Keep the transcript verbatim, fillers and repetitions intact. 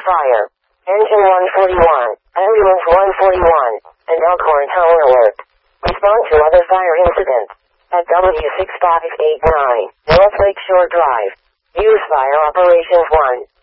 fire. Engine one forty-one, Ambulance one forty-one, and Elkhorn Tower Alert. Respond to other fire incidents at W six five eight nine, North Lake Shore Drive. Use Fire Operations one.